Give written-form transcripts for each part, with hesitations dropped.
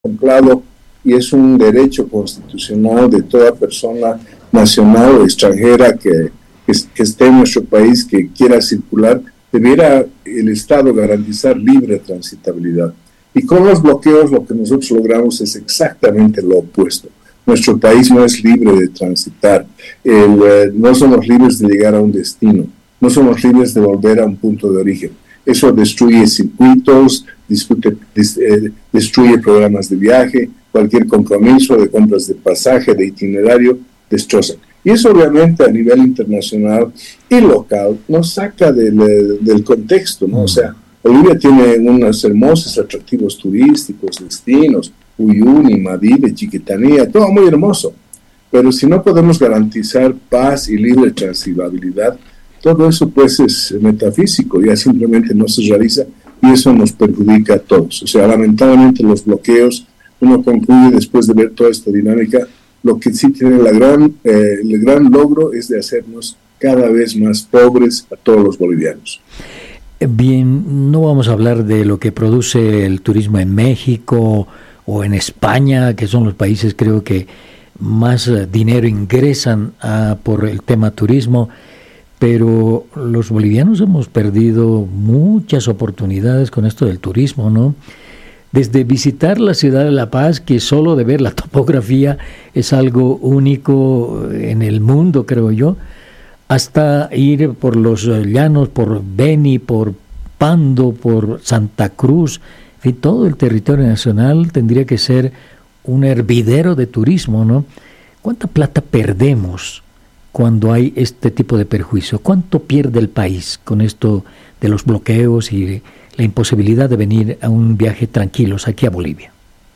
contemplado y es un derecho constitucional de toda persona nacional o extranjera que esté en nuestro país, que quiera circular, debiera el Estado garantizar libre transitabilidad. Y con los bloqueos lo que nosotros logramos es exactamente lo opuesto. Nuestro país no es libre de transitar, no somos libres de llegar a un destino, no somos libres de volver a un punto de origen. Eso destruye circuitos, destruye programas de viaje, cualquier compromiso de compras de pasaje, de itinerario, destroza. Y eso obviamente a nivel internacional y local nos saca del contexto, ¿no? O sea, Bolivia tiene unos hermosos atractivos turísticos, destinos, Uyuni, Madide, Chiquitanía, todo muy hermoso. Pero si no podemos garantizar paz y libre transitabilidad, todo eso pues es metafísico, ya simplemente no se realiza y eso nos perjudica a todos. O sea, lamentablemente los bloqueos, uno concluye después de ver toda esta dinámica, lo que sí tiene el gran logro es de hacernos cada vez más pobres a todos los bolivianos. Bien, no vamos a hablar de lo que produce el turismo en México o en España, que son los países creo que más dinero ingresan por el tema turismo, pero los bolivianos hemos perdido muchas oportunidades con esto del turismo, ¿no? Desde visitar la ciudad de La Paz, que solo de ver la topografía es algo único en el mundo, creo yo, hasta ir por los llanos, por Beni, por Pando, por Santa Cruz, en fin, todo el territorio nacional tendría que ser un hervidero de turismo, ¿no? ¿Cuánta plata perdemos cuando hay este tipo de perjuicio? ¿Cuánto pierde el país con esto de los bloqueos y la imposibilidad de venir a un viaje tranquilos aquí a Bolivia?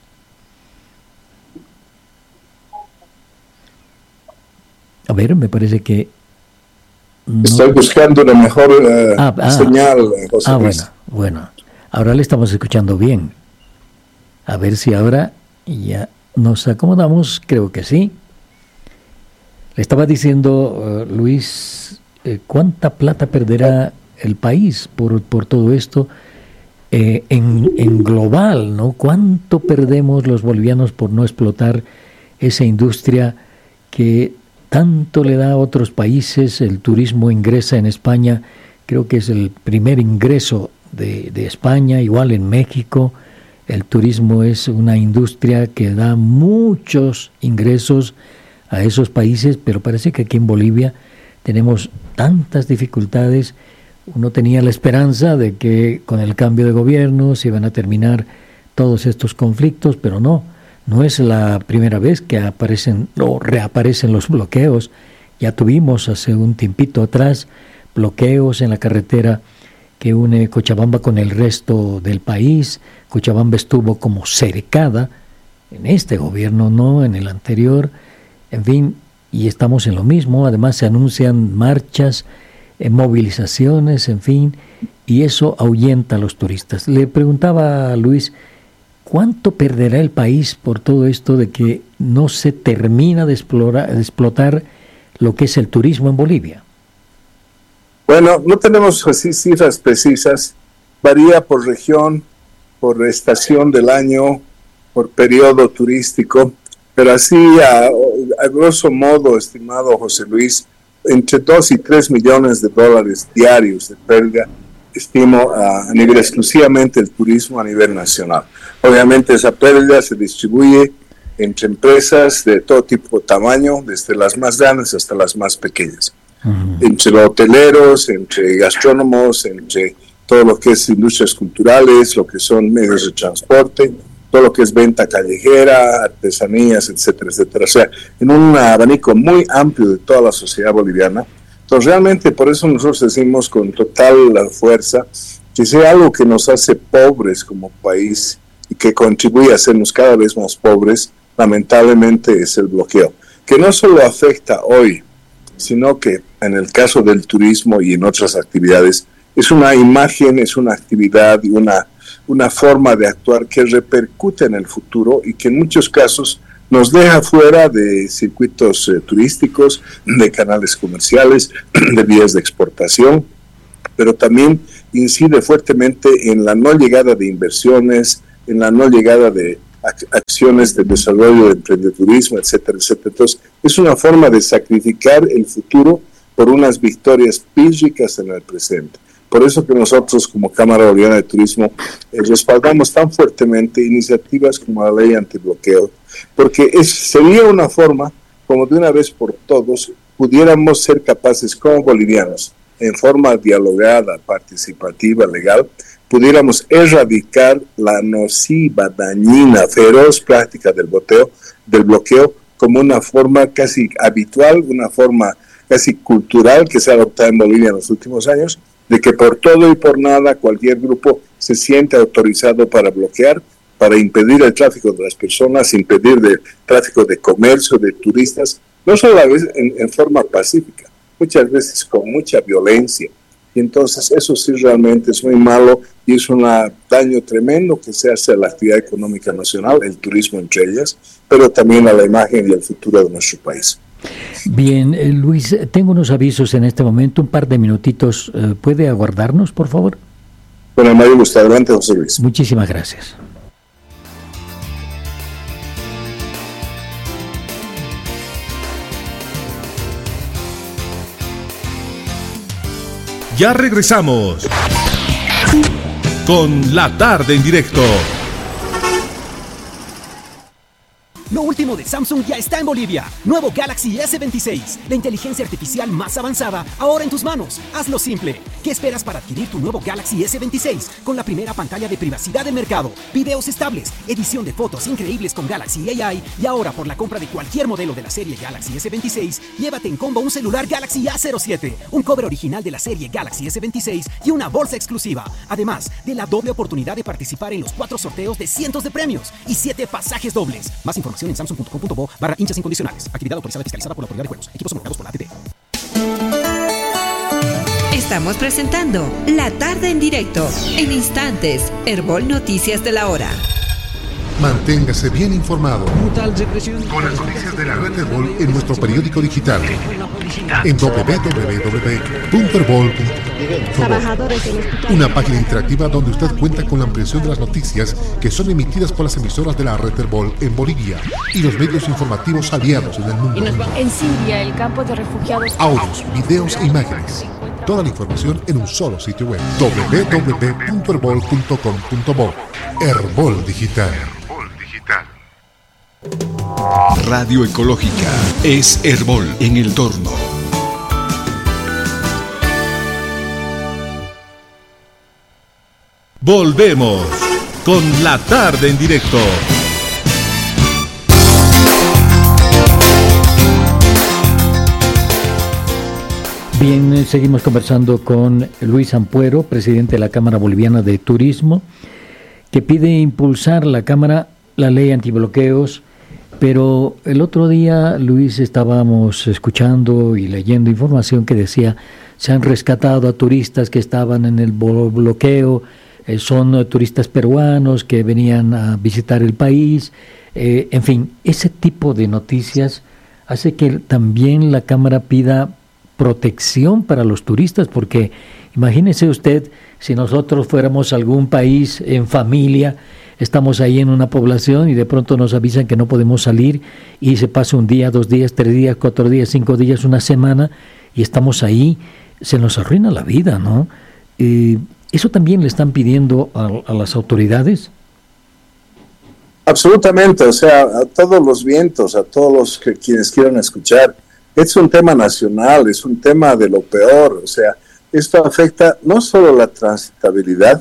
A ver, me parece que... No. Estoy buscando una mejor señal, José Luis. Bueno, ahora le estamos escuchando bien. A ver si ahora ya nos acomodamos, creo que sí. Le estaba diciendo, Luis, ¿cuánta plata perderá el país por todo esto en global, ¿no? ¿Cuánto perdemos los bolivianos por no explotar esa industria que tanto le da a otros países? El turismo ingresa en España, creo que es el primer ingreso de España, igual en México. El turismo es una industria que da muchos ingresos a esos países, pero parece que aquí en Bolivia tenemos tantas dificultades. Uno tenía la esperanza de que con el cambio de gobierno se iban a terminar todos estos conflictos, pero no es la primera vez que aparecen o reaparecen los bloqueos. Ya tuvimos hace un tiempito atrás bloqueos en la carretera que une Cochabamba con el resto del país. Cochabamba estuvo como cercada en este gobierno, no en el anterior. En fin, y estamos en lo mismo. Además se anuncian marchas, movilizaciones, en fin, y eso ahuyenta a los turistas. Le preguntaba a Luis, ¿cuánto perderá el país por todo esto de que no se termina de explotar lo que es el turismo en Bolivia? Bueno, no tenemos así cifras precisas, varía por región, por estación del año, por periodo turístico, pero así a grosso modo, estimado José Luis, entre 2 y 3 millones de dólares diarios de pérdida, estimo a nivel exclusivamente el turismo a nivel nacional. Obviamente esa pérdida se distribuye entre empresas de todo tipo de tamaño, desde las más grandes hasta las más pequeñas. Entre los hoteleros, entre gastrónomos, entre todo lo que es industrias culturales, lo que son medios de transporte, todo lo que es venta callejera, artesanías, etcétera, etcétera. O sea, en un abanico muy amplio de toda la sociedad boliviana. Entonces, realmente por eso nosotros decimos con total fuerza que sea algo que nos hace pobres como país y que contribuye a hacernos cada vez más pobres, lamentablemente es el bloqueo, que no solo afecta hoy, sino que en el caso del turismo y en otras actividades, es una imagen, es una actividad y una forma de actuar que repercute en el futuro y que en muchos casos nos deja fuera de circuitos turísticos, de canales comerciales, de vías de exportación, pero también incide fuertemente en la no llegada de inversiones, en la no llegada de acciones de desarrollo, de emprendedurismo, etcétera, etcétera. Entonces, es una forma de sacrificar el futuro por unas victorias pírricas en el presente. Por eso que nosotros, como Cámara Boliviana de Turismo, respaldamos tan fuertemente iniciativas como la ley antibloqueo, porque sería una forma, como de una vez por todos, pudiéramos ser capaces como bolivianos, en forma dialogada, participativa, legal, pudiéramos erradicar la nociva, dañina, feroz práctica del bloqueo como una forma casi habitual, una forma casi cultural que se ha adoptado en Bolivia en los últimos años, de que por todo y por nada cualquier grupo se siente autorizado para bloquear, para impedir el tráfico de las personas, impedir el tráfico de comercio, de turistas, no solo a veces en forma pacífica, muchas veces con mucha violencia. Y entonces eso sí realmente es muy malo y es un daño tremendo que se hace a la actividad económica nacional, el turismo entre ellas, pero también a la imagen y al futuro de nuestro país. Bien, Luis, tengo unos avisos en este momento, un par de minutitos. ¿Puede aguardarnos, por favor? Bueno, Mario, gusto. Adelante, José Luis. Muchísimas gracias. Ya regresamos con La Tarde en Directo. Lo último de Samsung ya está en Bolivia. Nuevo Galaxy S26. La inteligencia artificial más avanzada, ahora en tus manos. Hazlo simple. ¿Qué esperas para adquirir tu nuevo Galaxy S26? Con la primera pantalla de privacidad de mercado, videos estables, edición de fotos increíbles con Galaxy AI y ahora por la compra de cualquier modelo de la serie Galaxy S26, llévate en combo un celular Galaxy A07, un cover original de la serie Galaxy S26 y una bolsa exclusiva. Además de la doble oportunidad de participar en los 4 sorteos de cientos de premios y 7 pasajes dobles. Más información en samsung.com.bo/hinchas incondicionales. Actividad autorizada y fiscalizada por la Autoridad de Juegos. Equipos homologados por la ATT. Estamos presentando La Tarde en Directo. En instantes, Herbol Noticias de la Hora. Manténgase bien informado con las noticias de la red Herbol en nuestro periódico digital en www.herbol.com. Una página interactiva donde usted cuenta con la ampliación de las noticias que son emitidas por las emisoras de la red Herbol en Bolivia y los medios informativos aliados en el mundo. En Siria, el campo de refugiados. Audios, videos e imágenes. Toda la información en un solo sitio web. www.herbol.com.bo. Herbol Digital. Radio Ecológica es Herbol en el Torno. Volvemos con La Tarde en Directo. Bien, seguimos conversando con Luis Ampuero, presidente de la Cámara Boliviana de Turismo, que pide impulsar la Cámara la ley antibloqueos, pero el otro día, Luis, estábamos escuchando y leyendo información que decía se han rescatado a turistas que estaban en el bloqueo, son turistas peruanos que venían a visitar el país, en fin, ese tipo de noticias hace que también la Cámara pida protección para los turistas, porque imagínese usted si nosotros fuéramos a algún país en familia, estamos ahí en una población y de pronto nos avisan que no podemos salir y se pasa un día, 2 días, 3 días, 4 días, 5 días, una semana y estamos ahí, se nos arruina la vida, ¿no? ¿Eso también le están pidiendo a las autoridades? Absolutamente, o sea, a todos los vientos, a todos quienes quieran escuchar. Es un tema nacional, es un tema de lo peor, o sea, esto afecta no solo la transitabilidad,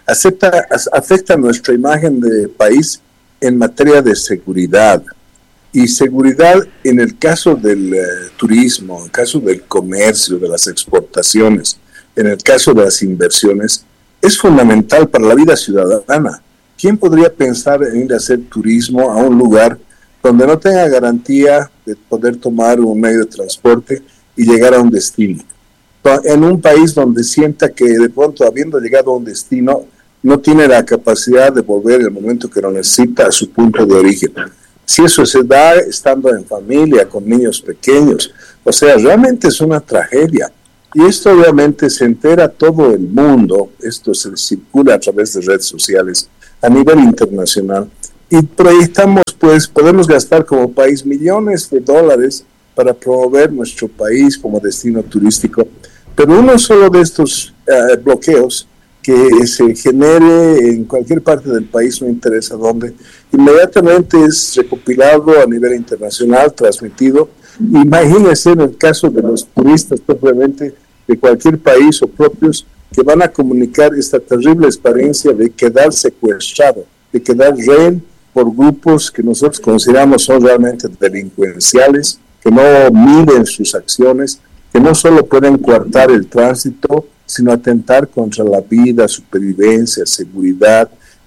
afecta nuestra imagen de país en materia de seguridad. Y seguridad en el caso del turismo, en el caso del comercio, de las exportaciones, en el caso de las inversiones, es fundamental para la vida ciudadana. ¿Quién podría pensar en ir a hacer turismo a un lugar donde no tenga garantía de poder tomar un medio de transporte y llegar a un destino? En un país donde sienta que de pronto, habiendo llegado a un destino, no tiene la capacidad de volver en el momento que lo necesita a su punto de origen. Si eso se da estando en familia, con niños pequeños, o sea, realmente es una tragedia. Y esto obviamente se entera todo el mundo, esto se circula a través de redes sociales a nivel internacional, y proyectamos, pues podemos gastar como país millones de dólares para promover nuestro país como destino turístico, pero uno solo de estos bloqueos que se genere en cualquier parte del país, no interesa dónde, inmediatamente es recopilado a nivel internacional, transmitido. Imagínense en el caso de los turistas propiamente de cualquier país o propios que van a comunicar esta terrible experiencia de quedar secuestrado, de quedar rehén por grupos que nosotros consideramos son realmente delincuenciales, que no miden sus acciones, que no solo pueden coartar el tránsito, sino atentar contra la vida, supervivencia, seguridad,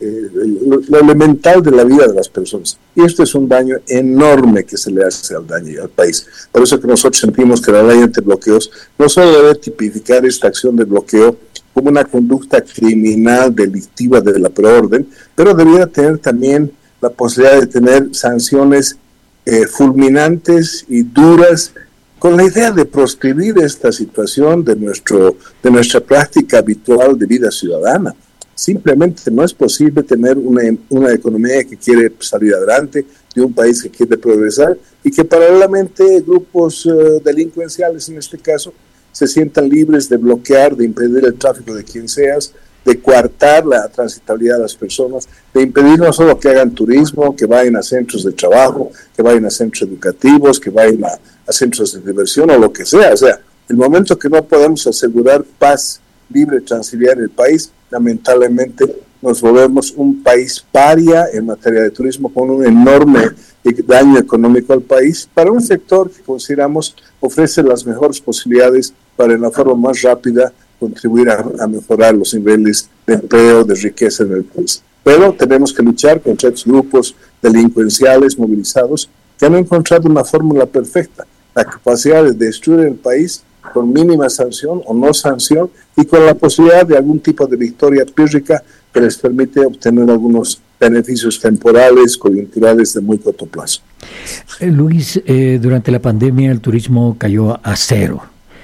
lo elemental de la vida de las personas. Y esto es un daño enorme que se le hace al país. Por eso que nosotros sentimos que la ley antibloqueos no solo debe tipificar esta acción de bloqueo como una conducta criminal delictiva de la preorden, pero debiera tener también la posibilidad de tener sanciones fulminantes y duras, con la idea de proscribir esta situación de nuestra práctica habitual de vida ciudadana. Simplemente no es posible tener una economía que quiere salir adelante, de un país que quiere progresar, y que paralelamente grupos delincuenciales, en este caso, se sientan libres de bloquear, de impedir el tráfico de quien seas, de coartar la transitabilidad de las personas, de impedir no solo que hagan turismo, que vayan a centros de trabajo, que vayan a centros educativos, que vayan a centros de diversión o lo que sea. O sea, el momento que no podemos asegurar paz libre, tranquilidad en el país, lamentablemente nos volvemos un país paria en materia de turismo, con un enorme daño económico al país, para un sector que consideramos ofrece las mejores posibilidades para en la forma más rápida contribuir a mejorar los niveles de empleo, de riqueza en el país. Pero tenemos que luchar contra estos grupos delincuenciales movilizados que han encontrado una fórmula perfecta, la capacidad de destruir el país con mínima sanción o no sanción y con la posibilidad de algún tipo de victoria pírrica que les permite obtener algunos beneficios temporales, coyunturales de muy corto plazo. Luis, durante la pandemia el turismo cayó a cero.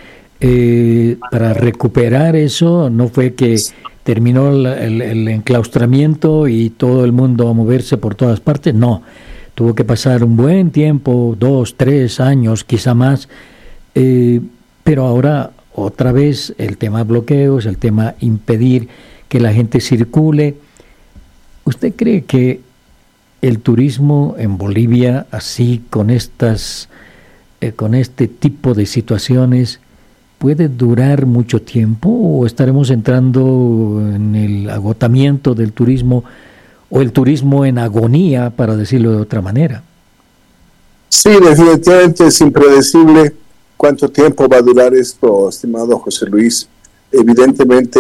Para recuperar eso, no fue que terminó el enclaustramiento y todo el mundo a moverse por todas partes, no. Tuvo que pasar un buen tiempo, 2, 3 años, quizá más, pero ahora otra vez el tema bloqueos, el tema impedir que la gente circule. ¿Usted cree que el turismo en Bolivia, así con este tipo de situaciones, puede durar mucho tiempo o estaremos entrando en el agotamiento del turismo o el turismo en agonía, para decirlo de otra manera? Sí, definitivamente es impredecible cuánto tiempo va a durar esto, estimado José Luis. Evidentemente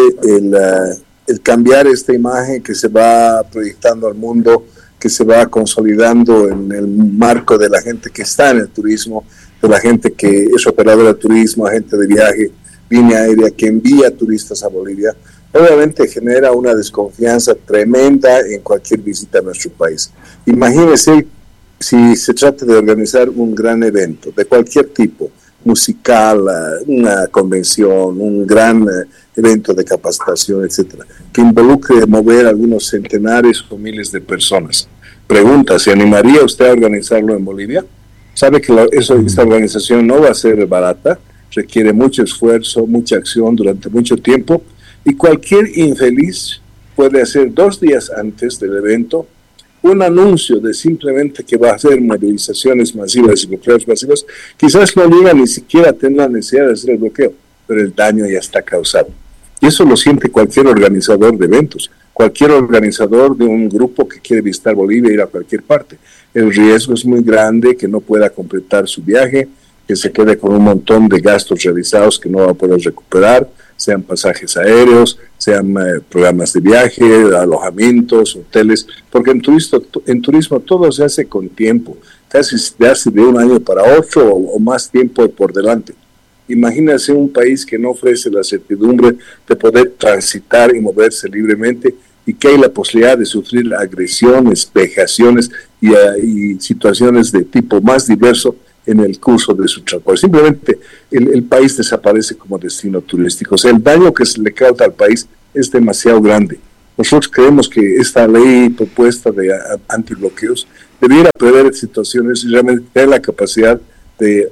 el cambiar esta imagen que se va proyectando al mundo, que se va consolidando en el marco de la gente que está en el turismo, de la gente que es operadora de turismo, agente de viaje, línea aérea que envía turistas a Bolivia, obviamente genera una desconfianza tremenda en cualquier visita a nuestro país. Imagínese si se trata de organizar un gran evento de cualquier tipo, musical, una convención, un gran evento de capacitación, etcétera, que involucre mover algunos centenares o miles de personas. Pregunta, ¿se animaría usted a organizarlo en Bolivia? Sabe que esta organización no va a ser barata, requiere mucho esfuerzo, mucha acción durante mucho tiempo, y cualquier infeliz puede hacer 2 días antes del evento un anuncio de simplemente que va a hacer movilizaciones masivas y bloqueos masivos. Quizás no llega ni siquiera a tener la necesidad de hacer el bloqueo, pero el daño ya está causado. Y eso lo siente cualquier organizador de eventos, cualquier organizador de un grupo que quiere visitar Bolivia e ir a cualquier parte. El riesgo es muy grande que no pueda completar su viaje, que se quede con un montón de gastos realizados que no va a poder recuperar, sean pasajes aéreos, sean programas de viaje, alojamientos, hoteles, porque en turismo todo se hace con tiempo, casi se hace de un año para otro o más tiempo por delante. Imagínense un país que no ofrece la certidumbre de poder transitar y moverse libremente y que hay la posibilidad de sufrir agresiones, vejaciones y situaciones de tipo más diverso en el curso de su transporte. Simplemente el país desaparece como destino turístico. O sea, el daño que se le causa al país es demasiado grande. Nosotros creemos que esta ley propuesta de antibloqueos debiera prever situaciones y realmente tener la capacidad de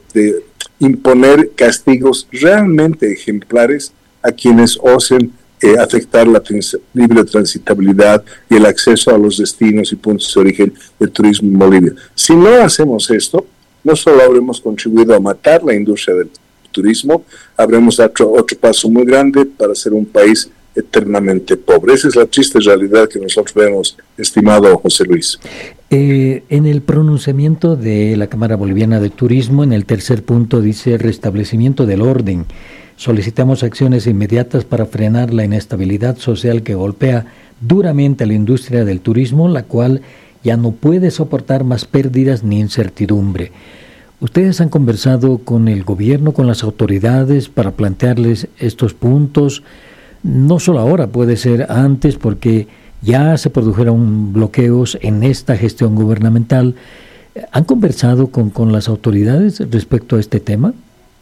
imponer castigos realmente ejemplares a quienes osen afectar la libre transitabilidad y el acceso a los destinos y puntos de origen del turismo en Bolivia. Si no hacemos esto, no solo habremos contribuido a matar la industria del turismo, habremos dado otro paso muy grande para ser un país eternamente pobre. Esa es la triste realidad que nosotros vemos, estimado José Luis. En el pronunciamiento de la Cámara Boliviana de Turismo, en el tercer punto dice restablecimiento del orden. Solicitamos acciones inmediatas para frenar la inestabilidad social que golpea duramente a la industria del turismo, la cual ya no puede soportar más pérdidas ni incertidumbre. ¿Ustedes han conversado con el gobierno, con las autoridades para plantearles estos puntos? No solo ahora, puede ser antes, porque ya se produjeron bloqueos en esta gestión gubernamental. ¿Han conversado con las autoridades respecto a este tema?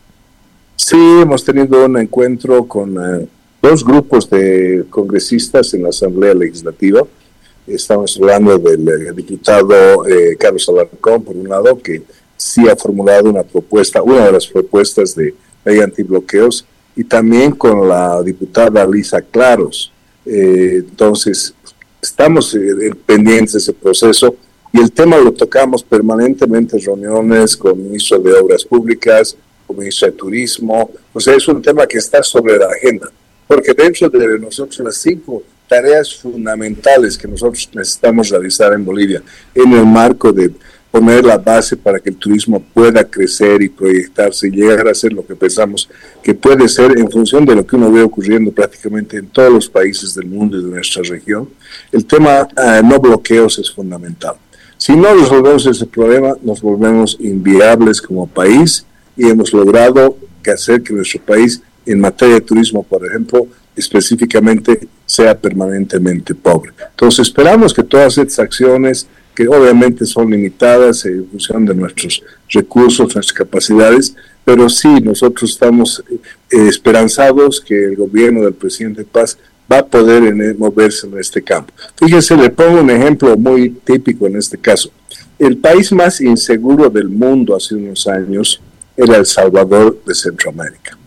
Sí, hemos tenido un encuentro con dos grupos de congresistas en la Asamblea Legislativa. Estamos hablando del diputado Carlos Alarcón, por un lado, que sí ha formulado una de las propuestas de ley antibloqueos, y también con la diputada Lisa Claros. Entonces, estamos pendientes de ese proceso, y el tema lo tocamos permanentemente en reuniones con el ministro de Obras Públicas, con el ministro de Turismo. O sea, es un tema que está sobre la agenda, porque dentro de nosotros las 5 tareas fundamentales que nosotros necesitamos realizar en Bolivia, en el marco de poner la base para que el turismo pueda crecer y proyectarse y llegar a ser lo que pensamos que puede ser en función de lo que uno ve ocurriendo prácticamente en todos los países del mundo y de nuestra región. El tema no bloqueos es fundamental. Si no resolvemos ese problema, nos volvemos inviables como país, y hemos logrado hacer que nuestro país, en materia de turismo, por ejemplo, específicamente, sea permanentemente pobre. Entonces esperamos que todas estas acciones, que obviamente son limitadas en función de nuestros recursos, nuestras capacidades, pero sí nosotros estamos esperanzados que el gobierno del presidente Paz va a poder moverse en este campo. Fíjense, le pongo un ejemplo muy típico en este caso. El país más inseguro del mundo hace unos años era El Salvador de Centroamérica.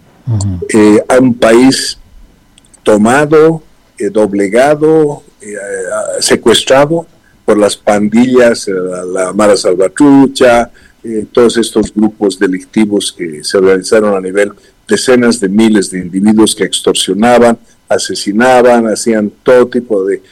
Un país tomado, doblegado, secuestrado por las pandillas, la Mara Salvatrucha, todos estos grupos delictivos que se realizaron a nivel decenas de miles de individuos que extorsionaban, asesinaban, hacían todo tipo de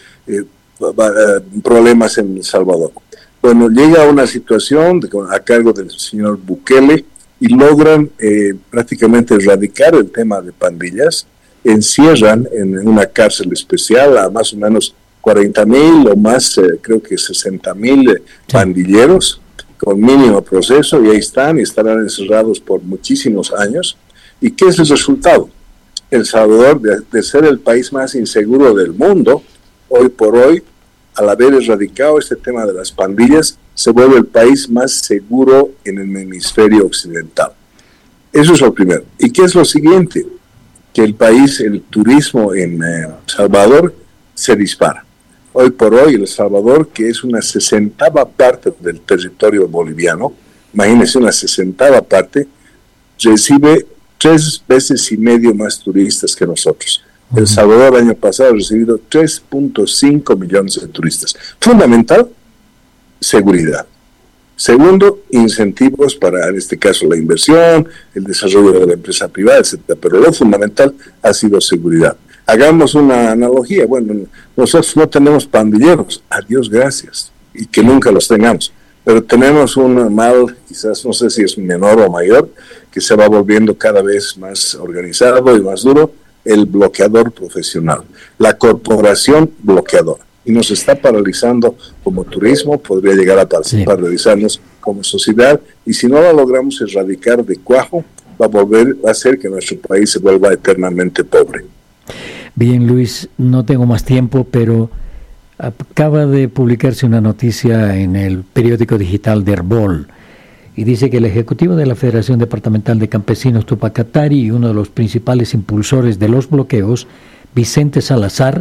problemas en El Salvador. Bueno, llega una situación a cargo del señor Bukele y logran prácticamente erradicar el tema de pandillas. Encierran en una cárcel especial a más o menos 40,000 o más, creo que 60,000 pandilleros con mínimo proceso, y ahí están y estarán encerrados por muchísimos años. ¿Y qué es el resultado? El Salvador, de ser el país más inseguro del mundo, hoy por hoy, al haber erradicado este tema de las pandillas, se vuelve el país más seguro en el hemisferio occidental. Eso es lo primero. ¿Y qué es lo siguiente? Que el turismo en Salvador se dispara. Hoy por hoy El Salvador, que es una 60ª parte del territorio boliviano, imagínense, una 60ª parte, recibe 3,5 veces más turistas que nosotros. El Salvador el año pasado ha recibido 3.5 millones de turistas. Fundamental, seguridad. Segundo, incentivos para, en este caso, la inversión, el desarrollo de la empresa privada, etcétera. Pero lo fundamental ha sido seguridad. Hagamos una analogía. Bueno, nosotros no tenemos pandilleros, a Dios gracias, y que nunca los tengamos. Pero tenemos un mal, quizás no sé si es menor o mayor, que se va volviendo cada vez más organizado y más duro, el bloqueador profesional, la corporación bloqueadora. Y nos está paralizando como turismo, podría llegar a paralizarnos como sociedad, y si no lo logramos erradicar de cuajo, va a hacer que nuestro país se vuelva eternamente pobre. Bien, Luis, no tengo más tiempo, pero acaba de publicarse una noticia en el periódico digital de Herbol, y dice que el ejecutivo de la Federación Departamental de Campesinos Tupac Katari y uno de los principales impulsores de los bloqueos, Vicente Salazar,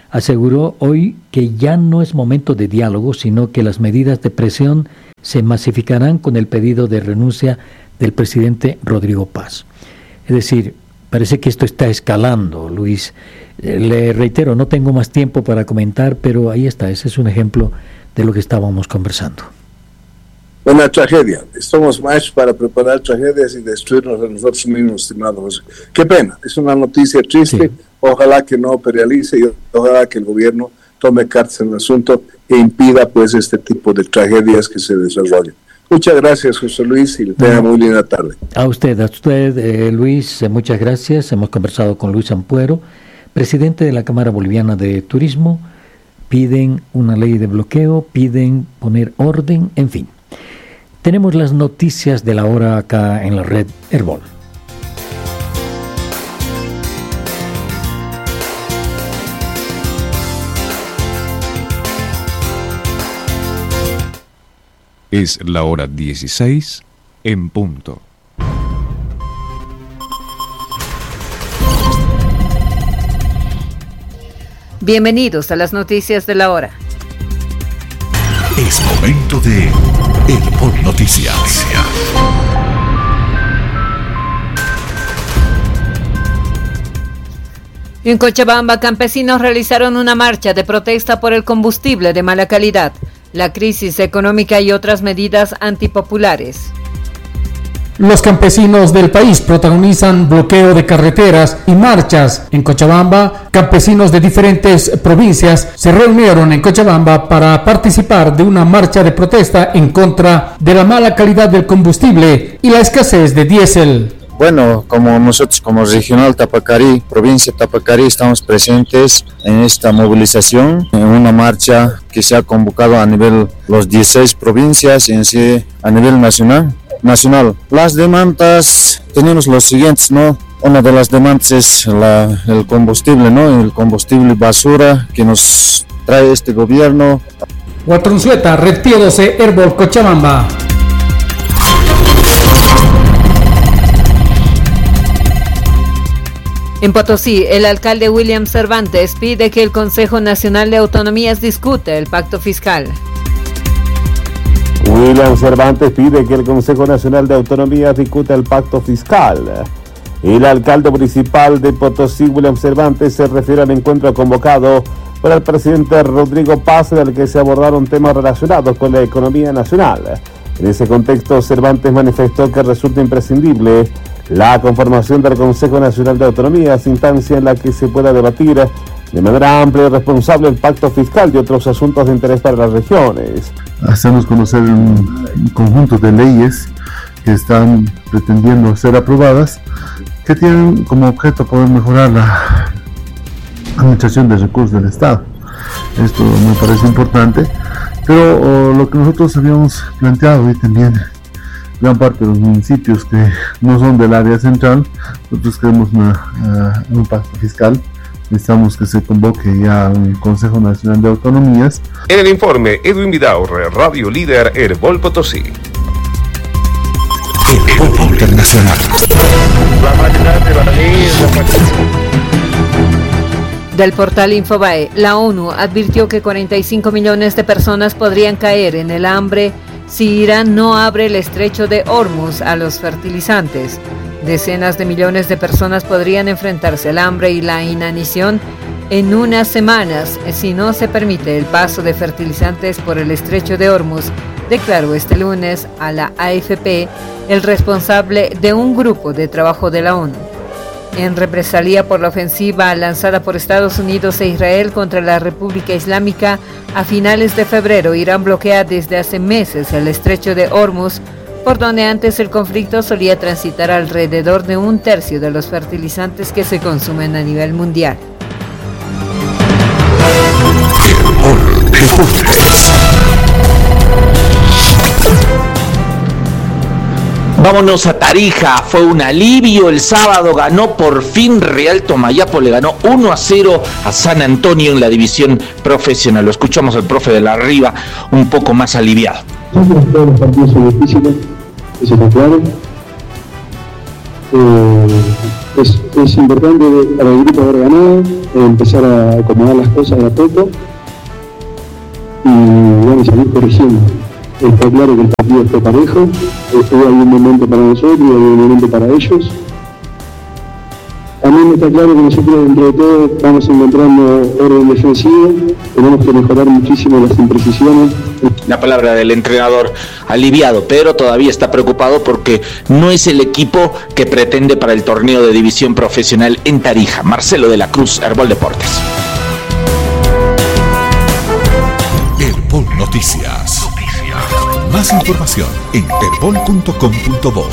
aseguró hoy que ya no es momento de diálogo, sino que las medidas de presión se masificarán con el pedido de renuncia del presidente Rodrigo Paz. Es decir, parece que esto está escalando, Luis. Le reitero, no tengo más tiempo para comentar, pero ahí está, ese es un ejemplo de lo que estábamos conversando. Una tragedia. Estamos más para preparar tragedias y destruirnos a nosotros mismos, estimado José. Qué pena, es una noticia triste. Sí. Ojalá que no materialice y ojalá que el gobierno tome cartas en el asunto e impida pues este tipo de tragedias que se desarrollen. Muchas gracias, José Luis, y le tenga muy linda tarde. A usted, Luis, muchas gracias. Hemos conversado con Luis Ampuero, presidente de la Cámara Boliviana de Turismo. Piden una ley de bloqueo, piden poner orden, en fin. Tenemos las noticias de la hora acá en la red Herbol. Es la hora 16 en punto. Bienvenidos a las noticias de la hora. Es momento de Herbol Noticias. En Cochabamba, campesinos realizaron una marcha de protesta por el combustible de mala calidad, la crisis económica y otras medidas antipopulares. Los campesinos del país protagonizan bloqueo de carreteras y marchas. En Cochabamba, campesinos de diferentes provincias se reunieron en Cochabamba para participar de una marcha de protesta en contra de la mala calidad del combustible y la escasez de diésel. Bueno, como nosotros como Regional Tapacarí, provincia de Tapacarí, estamos presentes en esta movilización, en una marcha que se ha convocado a nivel los 16 provincias y en sí a nivel nacional. Las demandas tenemos los siguientes, ¿no? Una de las demandas es el combustible, ¿no? El combustible basura que nos trae este gobierno. Guatrunzueta, Red Pie 12, Herbol, Cochabamba. En Potosí, el alcalde William Cervantes pide que el Consejo Nacional de Autonomías discuta el pacto fiscal. William Cervantes pide que el Consejo Nacional de Autonomías discuta el pacto fiscal. El alcalde municipal de Potosí, William Cervantes, se refiere al encuentro convocado por el presidente Rodrigo Paz, en el que se abordaron temas relacionados con la economía nacional. En ese contexto, Cervantes manifestó que resulta imprescindible la conformación del Consejo Nacional de Autonomías, instancia en la que se pueda debatir de manera amplia y responsable el pacto fiscal y otros asuntos de interés para las regiones. Hacemos conocer un conjunto de leyes que están pretendiendo ser aprobadas, que tienen como objeto poder mejorar la administración de recursos del Estado. Esto me parece importante, pero lo que nosotros habíamos planteado y también gran parte de los municipios que no son del área central, nosotros queremos un pacto fiscal. Necesitamos que se convoque ya un Consejo Nacional de Autonomías. En el informe, Edwin Vidaurre, Radio Líder, Herbol Potosí. Herbol Internacional. Del portal Infobae, la ONU advirtió que 45 millones de personas podrían caer en el hambre si Irán no abre el estrecho de Hormuz a los fertilizantes. Decenas de millones de personas podrían enfrentarse al hambre y la inanición en unas semanas si no se permite el paso de fertilizantes por el estrecho de Hormuz, declaró este lunes a la AFP el responsable de un grupo de trabajo de la ONU. En represalia por la ofensiva lanzada por Estados Unidos e Israel contra la República Islámica, a finales de febrero Irán bloquea desde hace meses el estrecho de Hormuz, por donde antes el conflicto solía transitar alrededor de un tercio de los fertilizantes que se consumen a nivel mundial. Vámonos a Tarija, fue un alivio, el sábado ganó por fin Real Tomayapo, le ganó 1-0 a San Antonio en la división profesional. Lo escuchamos al profe de la Riva un poco más aliviado. Todos los partidos son difíciles, eso está claro. Es importante para el grupo haber ganado, empezar a acomodar las cosas de a poco y bueno, seguir corrigiendo. Está claro que el partido fue parejo, hay un momento para nosotros y hay un momento para ellos. También está claro que nosotros dentro de todo estamos encontrando orden defensivo, tenemos que mejorar muchísimo las imprecisiones. La palabra del entrenador aliviado, pero todavía está preocupado porque no es el equipo que pretende para el torneo de división profesional en Tarija. Marcelo de la Cruz, Herbol Deportes. Herbol Noticias. Más información en herbol.com.bo.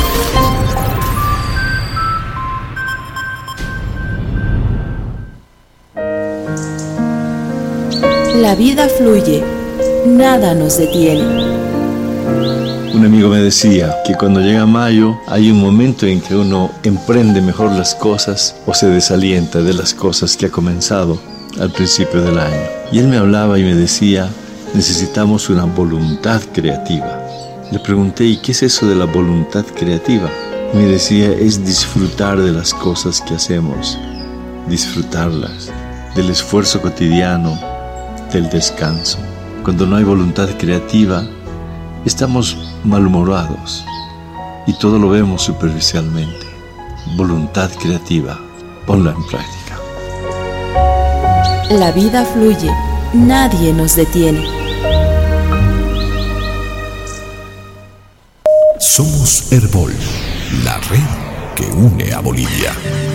La vida fluye, nada nos detiene. Un amigo me decía que cuando llega mayo hay un momento en que uno emprende mejor las cosas o se desalienta de las cosas que ha comenzado al principio del año. Y él me hablaba y me decía, necesitamos una voluntad creativa. Le pregunté, ¿y qué es eso de la voluntad creativa? Y me decía, es disfrutar de las cosas que hacemos, disfrutarlas, del esfuerzo cotidiano, del descanso. Cuando no hay voluntad creativa, estamos malhumorados y todo lo vemos superficialmente. Voluntad creativa, ponla en práctica. La vida fluye, nadie nos detiene. Somos Herbol, la red que une a Bolivia.